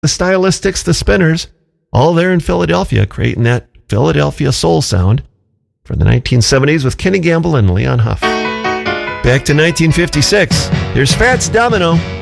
the Stylistics, the Spinners, all there in Philadelphia, creating that Philadelphia soul sound for the 1970s with Kenny Gamble and Leon Huff. Back to 1956, here's Fats Domino.